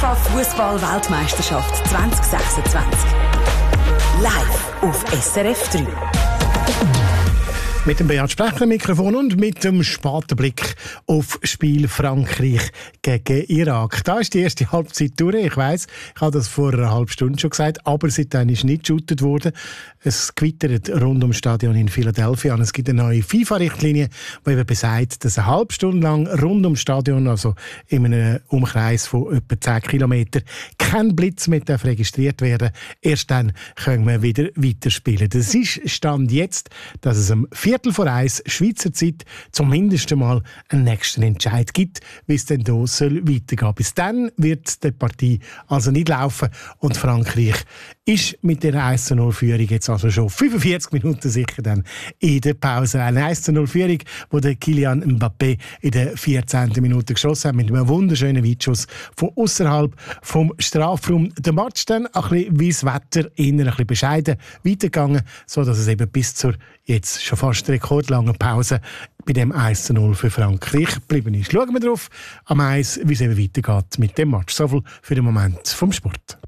FIFA-Fußball-Weltmeisterschaft 2026. Live auf SRF 3. Mit dem Beat Sprecher Mikrofon und mit dem Spatenblick auf Spiel Frankreich gegen Irak. Da ist die erste Halbzeit durch. Ich weiss, ich habe das vor einer halben Stunde schon gesagt, aber seitdem ist nicht geshootet worden. Es gewittert rund ums Stadion in Philadelphia und es gibt eine neue FIFA-Richtlinie, die eben besagt, dass eine halbe Stunde lang rund ums Stadion, also in einem Umkreis von etwa 10 Kilometern, kein Blitz mehr registriert werden darf. Erst dann können wir wieder weiterspielen. Das ist Stand jetzt, dass es am 1:15 Schweizer Zeit zumindest einmal einen nächsten Entscheid gibt, wie es denn hier soll weitergehen. Bis dann wird die Partie also nicht laufen und Frankreich ist mit der 1:0-Führung jetzt also schon 45 Minuten sicher dann in der Pause. Eine 1:0-Führung, die der Kylian Mbappé in der 14. Minute geschossen hat mit einem wunderschönen Weitschuss von außerhalb vom Strafraum. Der Match dann ein bisschen wie das Wetter, eher ein bisschen bescheiden weitergegangen, sodass es eben bis zur jetzt schon fast rekordlangen Pause bei dem 1:0 für Frankreich geblieben ist. Schauen wir drauf am 1, wie es eben weitergeht mit dem Match. So viel für den Moment vom Sport.